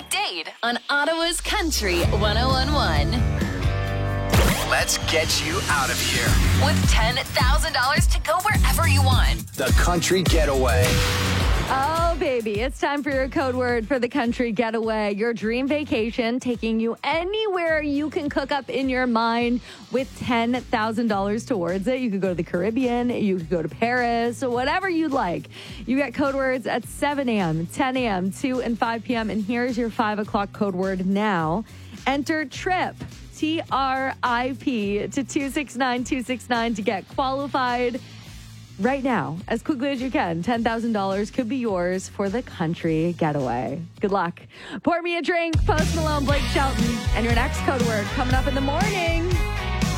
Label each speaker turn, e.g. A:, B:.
A: Dade on Ottawa's Country 101.1.
B: Let's get you out of here.
A: With $10,000 to go wherever you want.
B: The Country Getaway.
C: Oh, baby, it's time for your code word for the Country Getaway. Your dream vacation taking you anywhere you can cook up in your mind with $10,000 towards it. You could go to the Caribbean, you could go to Paris, whatever you'd like. You get code words at 7 a.m., 10 a.m., 2 and 5 p.m. And here's your 5 o'clock code word now. Enter TRIP. TRIP to 269-269 to get qualified right now, as quickly as you can. $10,000 could be yours for the Country Getaway. Good luck. Pour me a drink, Post Malone, Blake Shelton, and your next code word coming up in the morning.